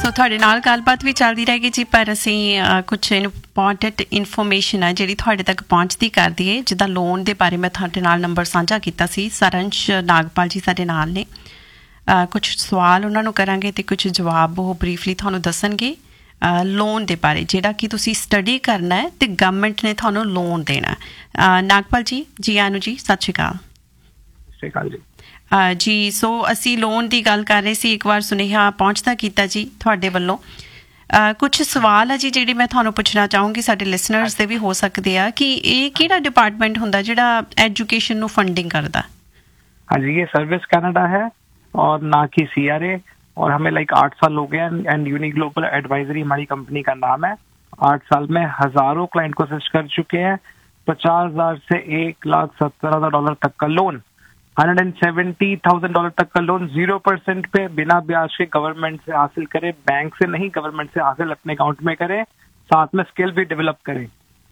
ਸੋ ਤੁਹਾਡੇ ਨਾਲ ਗੱਲਬਾਤ ਵੀ ਚੱਲਦੀ ਰਹੇਗੀ ਜੀ, ਪਰ ਅਸੀਂ ਕੁਝ ਇੰਪੋਰਟੈਂਟ ਇਨਫੋਰਮੇਸ਼ਨ ਹੈ ਜਿਹੜੀ ਤੁਹਾਡੇ ਤੱਕ ਪਹੁੰਚਦੀ ਕਰ ਦਈਏ। ਜਿੱਦਾਂ ਲੋਨ ਦੇ ਬਾਰੇ ਮੈਂ ਤੁਹਾਡੇ ਨਾਲ ਨੰਬਰ ਸਾਂਝਾ ਕੀਤਾ ਸੀ। ਸਰੰਸ਼ ਨਾਗਪਾਲ ਜੀ ਸਾਡੇ ਨਾਲ ਨੇ। ਕੁਝ ਸਵਾਲ ਉਹਨਾਂ ਨੂੰ ਕਰਾਂਗੇ ਅਤੇ ਕੁਝ ਜਵਾਬ ਉਹ ਬਰੀਫਲੀ ਤੁਹਾਨੂੰ ਦੱਸਣਗੇ ਲੋਨ ਦੇ ਬਾਰੇ, ਜਿਹੜਾ ਕਿ ਤੁਸੀਂ ਸਟੱਡੀ ਕਰਨਾ ਹੈ ਅਤੇ ਗਵਰਨਮੈਂਟ ਨੇ ਤੁਹਾਨੂੰ ਲੋਨ ਦੇਣਾ। ਨਾਗਪਾਲ ਜੀ, ਜੀ ਆਨੂ ਜੀ, ਸਤਿ ਸ਼੍ਰੀ ਅਕਾਲ। ਸਤਿ ਸ਼੍ਰੀ ਅਕਾਲ ਜੀ। ਜੀ, ਸੋ ਅਸੀਂ ਲੋਨ ਦੀ ਗੱਲ ਕਰ ਰਹੇ ਸੀ। ਇੱਕ ਵਾਰ ਸੁਨੇਹਾ ਪਹੁੰਚਦਾ ਕੀਤਾ ਜੀ ਤੁਹਾਡੇ ਵੱਲੋਂ। ਕੁਛ ਸਵਾਲ ਹੈ ਜੀ ਜਿਹੜੇ ਮੈਂ ਤੁਹਾਨੂੰ ਪੁੱਛਣਾ ਚਾਹੂੰਗੀ, ਸਾਡੇ ਲਿਸਨਰਸ ਦੇ ਵੀ ਹੋ ਸਕਦੇ ਆ, ਕਿ ਇਹ ਕਿਹੜਾ ਡਿਪਾਰਟਮੈਂਟ ਹੁੰਦਾ ਜਿਹੜਾ एजुकेशन ਨੂੰ फंडिंग करता? हाँ जी, ये सर्विस कनाडा है और ना कि CRA, और हमें 8 साल हो गए एंड यूनिक ग्लोबल एडवाइजरी हमारी कंपनी का नाम है। 8 साल में हजारों क्लाइंट को असिस्ट कर चुके हैं। 50,000 से $1,70,000 तक का लोन, $170,000 तक का लोन 0% पे बिना ब्याज के गवर्नमेंट से हासिल करे, बैंक से नहीं, गवर्नमेंट से हासिल अपने अकाउंट में करे, साथ में स्किल भी डेवलप करे।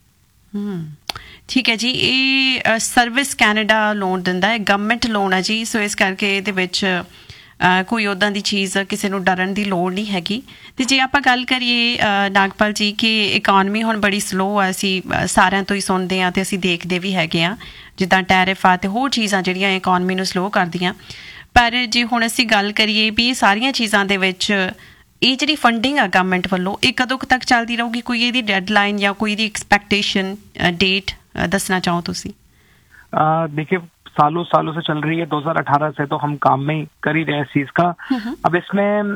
ठीक है जी। ये सर्विस कैनेडा लोन दिंदा है, गवर्नमेंट लोन है जी। सो इस करके ਇਹਦੇ ਵਿੱਚ ਕੋਈ ਉੱਦਾਂ ਦੀ ਚੀਜ਼ ਕਿਸੇ ਨੂੰ ਡਰਨ ਦੀ ਲੋੜ ਨਹੀਂ ਹੈਗੀ। ਅਤੇ ਜੇ ਆਪਾਂ ਗੱਲ ਕਰੀਏ ਨਾਗਪਾਲ ਜੀ ਕਿ ਇਕੋਨਮੀ ਹੁਣ ਬੜੀ ਸਲੋ ਆ, ਅਸੀਂ ਸਾਰਿਆਂ ਤੋਂ ਹੀ ਸੁਣਦੇ ਹਾਂ ਅਤੇ ਅਸੀਂ ਦੇਖਦੇ ਵੀ ਹੈਗੇ ਹਾਂ, ਜਿੱਦਾਂ ਟੈਰਿਫ ਆ ਅਤੇ ਹੋਰ ਚੀਜ਼ਾਂ ਜਿਹੜੀਆਂ ਇਕੋਨਮੀ ਨੂੰ ਸਲੋ ਕਰਦੀਆਂ। ਪਰ ਜੇ ਹੁਣ ਅਸੀਂ ਗੱਲ ਕਰੀਏ ਵੀ ਇਹ ਸਾਰੀਆਂ ਚੀਜ਼ਾਂ ਦੇ ਵਿੱਚ ਇਹ ਜਿਹੜੀ ਫੰਡਿੰਗ ਆ ਗਵਰਨਮੈਂਟ ਵੱਲੋਂ, ਇਹ ਕਦੋਂ ਕੁ ਤੱਕ ਚੱਲਦੀ ਰਹੂਗੀ? ਕੋਈ ਇਹਦੀ ਡੈਡਲਾਈਨ ਜਾਂ ਕੋਈ ਇਹਦੀ ਐਕਸਪੈਕਟੇਸ਼ਨ डेट दसना चाहो तुसी? देखिए, सालों से चल रही है। 2018 से तो हम काम में कर ही रहे हैं इस चीज का। अब इसमें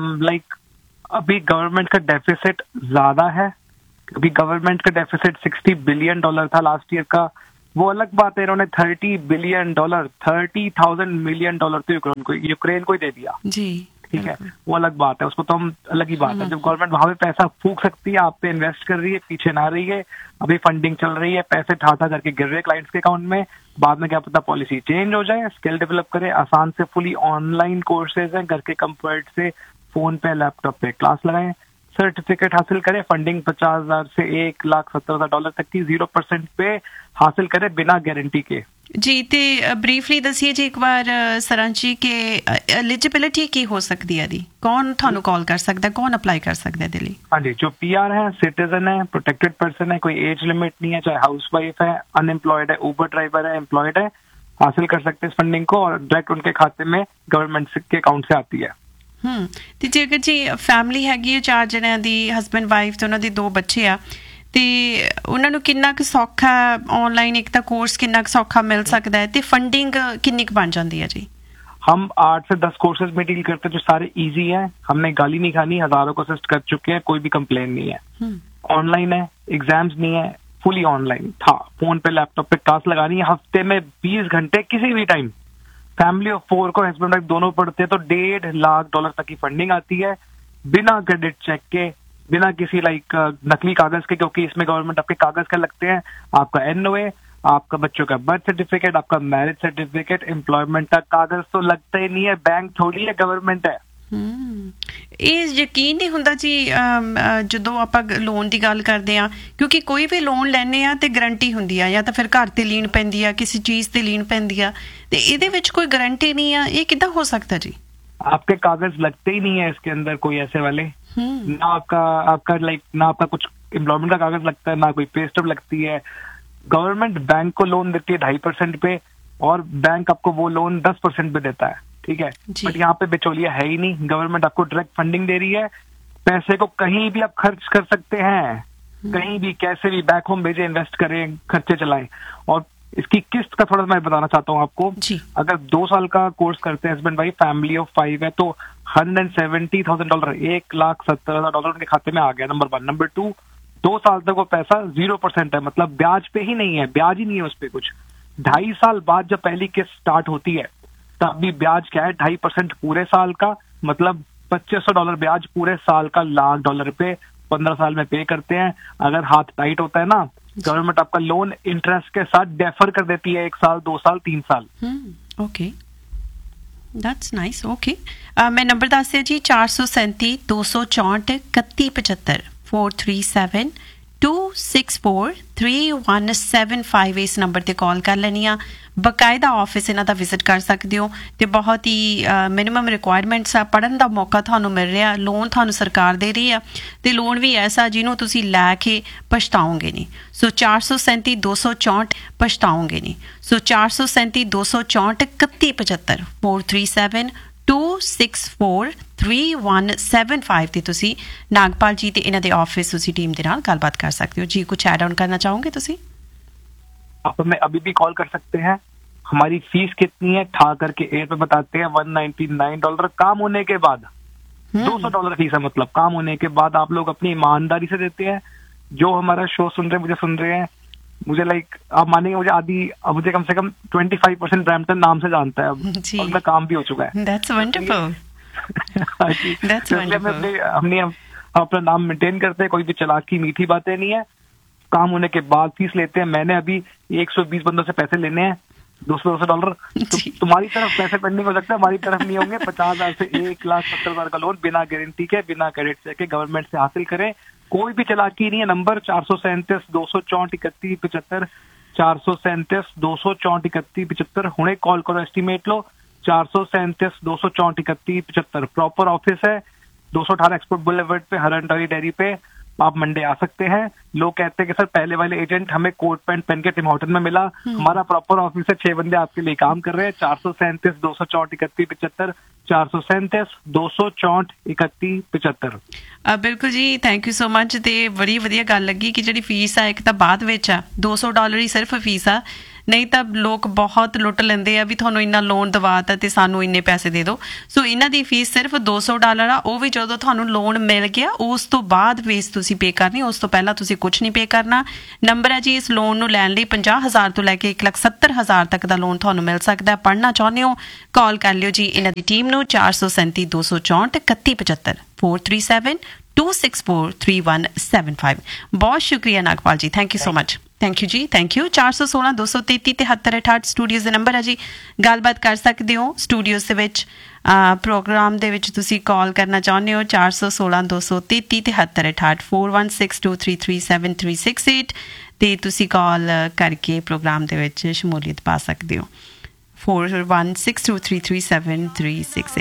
अभी गवर्नमेंट का डेफिसिट ज्यादा है। अभी गवर्नमेंट का डेफिसिट $60 बिलियन था लास्ट ईयर का। वो अलग बात है, इन्होंने $30 बिलियन, $30,000 मिलियन तो यूक्रेन को ही दे दिया जी। ठीक है, वो अलग बात है, उसको तो हम अलग ही बात है। जब गवर्नमेंट वहां पे पैसा फूंक सकती है, आप पे इन्वेस्ट कर रही है, पीछे ना रही है, अभी फंडिंग चल रही है, पैसे ठाठा करके गिर रहे क्लाइंट्स के अकाउंट में। बाद में क्या पता पॉलिसी चेंज हो जाए, स्किल डेवलप करे, आसान से फुली ऑनलाइन कोर्सेज हैं, घर के कंफर्ट से फोन पे लैपटॉप पे क्लास लगाएं, सर्टिफिकेट हासिल करे, फंडिंग 50,000 से $1,70,000 तक की 0% पे हासिल करे बिना गारंटी के जी। तो ब्रीफली दसिए जी एक बार सरंज जी के एलिजिबिलिटी की हो सकती है दी, कौन थानू कॉल कर सकता है, कौन अप्लाई कर सकता है दिल्ली? हाँ जी, जो PR है, सिटीजन है, प्रोटेक्टेड पर्सन है, कोई एज लिमिट नहीं है, चाहे हाउस वाइफ है, अनएम्प्लॉयड है, ऊबर ड्राइवर है, एम्प्लॉयड है, हासिल कर सकते हैं इस फंडिंग को, और डायरेक्ट उनके खाते में गवर्नमेंट के अकाउंट से आती है। ਤੇ ਜੇਕਰ ਜੀ ਫੈਮਿਲੀ ਹੈਗੀ ਹੈ 4 ਜਣਿਆਂ ਦੀ, ਹਸਬੈਂਡ ਵਾਈਫ ਤੇ ਉਹਨਾਂ ਦੇ 2 ਬੱਚੇ ਆ, ਤੇ ਉਹਨਾਂ ਨੂੰ ਕਿੰਨਾ ਕੁ ਸੌਖਾ ਆਨਲਾਈਨ ਇੱਕ ਤਾਂ ਕੋਰਸ ਕਿੰਨਾ ਕੁ ਸੌਖਾ ਮਿਲ ਸਕਦਾ ਹੈ ਤੇ फंडिंग कितनी कुछ बन जाती है जी? हम 8 से 10 कोर्सेज में डील करते हैं जो सारे इजी हैं। हमने गाली नहीं खानी, हजारों को असिस्ट कर चुके हैं, कोई भी कंप्लेन नहीं है। ऑनलाइन है, एग्जाम्स नहीं है, फुली ऑनलाइन था। फोन पे लैपटॉप पे क्लास लगानी है, हफ्ते में 20 घंटे किसी भी टाइम। फैमिली ऑफ 4 को, हस्बैंड वाइफ दोनों पढ़ते हैं तो $1.5 लाख तक की फंडिंग आती है, बिना क्रेडिट चेक के, बिना किसी नकली कागज के, क्योंकि इसमें गवर्नमेंट आपके कागज का लगते हैं, आपका NOA, आपका बच्चों का बर्थ सर्टिफिकेट, आपका मैरिज सर्टिफिकेट, एम्प्लॉयमेंट का कागज तो लगता ही नहीं है। बैंक थोड़ी है, गवर्नमेंट है। ਇਹ ਯਕੀਨ ਨਹੀਂ ਹੁੰਦਾ ਜੀ ਜਦੋਂ ਆਪਾਂ ਲੋਨ ਦੀ ਗੱਲ ਕਰਦੇ ਹਾਂ, ਕਿਉਂਕਿ ਕੋਈ ਵੀ ਲੋਨ ਲੈਂਦੇ ਆ ਤੇ ਗਰੰਟੀ ਹੁੰਦੀ ਆ, ਜਾਂ ਤਾਂ ਫਿਰ ਘਰ ਤੇ ਲੀਨ ਪੈਂਦੀ ਆ, ਕਿਸੇ ਚੀਜ਼ ਤੇ ਲੀਨ ਪੈਂਦੀ ਆ, ਤੇ ਇਹਦੇ ਵਿੱਚ ਕੋਈ ਗਰੰਟੀ ਨਹੀਂ ਆ। ਇਹ ਕਿੱਦਾਂ ਹੋ ਸਕਦਾ जी? आपके कागज लगते ही नहीं है इसके अंदर कोई ऐसे वाले। ना आपका कुछ एम्प्लॉयमेंट का कागज लगता है, ना कोई पे स्टब लगती है। गवर्नमेंट बैंक को लोन देती है 2.5% पे, और बैंक आपको वो लोन 10% पे देता है। ठीक है, बट यहाँ पे बिचौलिया है ही नहीं। गवर्नमेंट आपको डायरेक्ट फंडिंग दे रही है, पैसे को कहीं भी आप खर्च कर सकते हैं, कहीं भी कैसे भी, बैक होम भेजे, इन्वेस्ट करें, खर्चे चलाएं। और इसकी किस्त का थोड़ा मैं बताना चाहता हूँ आपको। अगर 2 साल का कोर्स करते हैं हस्बैंड वाइफ, फैमिली ऑफ 5 है, तो $170,000, $1,70,000 उनके खाते में आ गया, नंबर 1। नंबर 2, 2 साल तक वो पैसा 0% है, मतलब ब्याज पे ही नहीं है, ब्याज ही नहीं है उस पर कुछ। 2.5 साल बाद जब पहली किस्त स्टार्ट होती है, तब भी ब्याज क्या है, 2.5% पूरे साल का, मतलब $2,500 ब्याज पूरे साल का, $1,00,000 पे 15 साल में पे करते हैं। अगर हाथ टाइट होता है ना, गवर्नमेंट आपका लोन इंटरेस्ट के साथ डेफर कर देती है 1 साल, 2 साल, 3 साल। Okay, that's nice. ओके, मैं नंबर दस दिया जी, 437 264 3175 437 264 3175 इस नंबर ते कॉल कर लैनी आ। ਬਕਾਇਦਾ ਆਫਿਸ ਇਹਨਾਂ ਦਾ ਵਿਜ਼ਿਟ ਕਰ ਸਕਦੇ ਹੋ ਤੇ ਬਹੁਤ ਹੀ ਮਿਨੀਮਮ ਰਿਕੁਆਇਰਮੈਂਟਸ ਆ, ਪੜ੍ਹਨ ਦਾ ਮੌਕਾ ਤੁਹਾਨੂੰ ਮਿਲ ਰਿਹਾ, ਲੋਨ ਤੁਹਾਨੂੰ ਸਰਕਾਰ ਦੇ ਰਹੀ ਆ ਤੇ ਲੋਨ ਵੀ ਐਸਾ ਜਿਹਨੂੰ ਤੁਸੀਂ ਲੈ ਕੇ ਪਛਤਾਓਗੇ ਨਹੀਂ। ਸੋ 437 264 ਪਛਤਾਓਗੇ ਨਹੀਂ। ਸੋ 437 264 3175 437 264 3175 ਤੇ ਤੁਸੀਂ ਨਾਗਪਾਲ ਜੀ ਤੇ ਇਹਨਾਂ ਦੇ ਆਫਿਸ ਤੁਸੀਂ ਟੀਮ ਦੇ ਨਾਲ ਗੱਲਬਾਤ ਕਰ ਸਕਦੇ ਹੋ ਜੀ। ਕੁਝ ਐਡ ਆਨ करना चाहोगे ਤੁਸੀਂ? आप हमें अभी भी कॉल कर सकते हैं। हमारी फीस कितनी है ठा करके एयर पे बताते हैं, $199 काम होने के बाद। $200 फीस है, मतलब काम होने के बाद आप लोग अपनी ईमानदारी से देते हैं। जो हमारा शो सुन रहे हैं, मुझे सुन रहे हैं, मुझे आप मानेंगे मुझे कम से कम 25% ब्रैम्पटन नाम से जानता है अब, और उनका काम भी हो चुका है। That's wonderful. That's wonderful. हमने अपना नाम मेंटेन करते हैं, कोई भी चालाकी मीठी बातें नहीं है। काम होने के बाद फीस लेते हैं। मैंने अभी 120 बंदों से पैसे लेने हैं, $200 तुम्हारी तरफ पैसे पेंडिंग हो सकता है, हमारी तरफ नहीं होंगे। 50,000 से 1,70,000 का लोन बिना गारंटी के, बिना क्रेडिट चेक के गवर्नमेंट से हासिल करें। कोई भी चालाकी नहीं है। नंबर 437 264 3175 437 264 3175। हुणे कॉल करो, एस्टिमेट लो। 437 264 3175 प्रॉपर ऑफिस है, 218 एक्सपोर्ट बुलेवर्ड पे, हरंटारी डेयरी पे। आप मंडे आ सकते हैं। लोग कहते हैं कि सर पहले वाले एजेंट हमें कोट पैंट पहन के टिम होटल में मिला। हमारा प्रॉपर ऑफिस है, 6 बंदे आपके लिए काम कर रहे हैं। 437 264 3175 437 264 3175। ਬਿਲਕੁਲ ਜੀ, ਥੈਂਕ ਯੂ ਸੋ ਮਚ। ਤੇ ਬੜੀ ਵਧੀਆ ਗੱਲ ਲੱਗੀ ਕਿ ਜਿਹੜੀ ਫੀਸ ਆ ਇੱਕ ਤਾਂ ਬਾਅਦ ਵਿੱਚ ਆ, $200 ਹੀ ਸਿਰਫ ਫੀਸ ਆ, ਨਹੀਂ ਤਾਂ ਲੋਕ ਬਹੁਤ ਲੁੱਟ ਲੈਂਦੇ ਆ ਵੀ ਤੁਹਾਨੂੰ ਇੰਨਾ ਲੋਨ ਦਵਾਤਾ ਤੇ ਸਾਨੂੰ ਇੰਨੇ ਪੈਸੇ ਦੇ ਦਿਓ। ਸੋ ਇਹਨਾਂ ਦੀ ਫੀਸ ਸਿਰਫ $200 ਆ, ਉਹ ਵੀ ਜਦੋਂ ਤੁਹਾਨੂੰ ਲੋਨ ਮਿਲ ਗਿਆ ਉਸ ਤੋਂ ਬਾਅਦ ਫੀਸ ਤੁਸੀਂ ਪੇ ਕਰਨੀ, ਉਸ ਤੋਂ ਪਹਿਲਾਂ ਤੁਸੀਂ ਕੁਝ ਨਹੀਂ ਪੇ ਕਰਨਾ। ਨੰਬਰ ਹੈ ਜੀ ਇਸ ਲੋਨ ਨੂੰ ਲੈਣ ਲਈ 50,000 ਤੋਂ ਲੈ ਕੇ 1,70,000 ਤੱਕ ਦਾ ਲੋਨ ਤੁਹਾਨੂੰ ਮਿਲ ਸਕਦਾ। ਪੜ੍ਹਨਾ ਚਾਹੁੰਦੇ ਹੋ ਕਾਲ ਕਰ ਲਿਓ ਜੀ ਇਹਨਾਂ ਦੀ ਟੀਮ ਨੂੰ 437 264 3175 437 264 3175। ਬਹੁਤ ਸ਼ੁਕਰੀਆ ਨਾਗਪਾਲ ਜੀ, thank you so much. Thank you ਜੀ, ਥੈਂਕ ਯੂ। 416 233 7368 ਸਟੂਡੀਓਜ਼ ਦੇ ਨੰਬਰ ਹੈ ਜੀ, ਗੱਲਬਾਤ ਕਰ ਸਕਦੇ ਹੋ ਸਟੂਡੀਓਜ਼ ਦੇ ਵਿੱਚ। ਪ੍ਰੋਗਰਾਮ ਦੇ ਵਿੱਚ ਤੁਸੀਂ ਕਾਲ ਕਰਨਾ ਚਾਹੁੰਦੇ ਹੋ 416 233 7368 4162333738 ਤੇ ਤੁਸੀਂ ਕਾਲ ਕਰਕੇ ਪ੍ਰੋਗਰਾਮ ਦੇ ਵਿੱਚ ਸ਼ਮੂਲੀਅਤ ਪਾ ਸਕਦੇ ਹੋ 4162337336।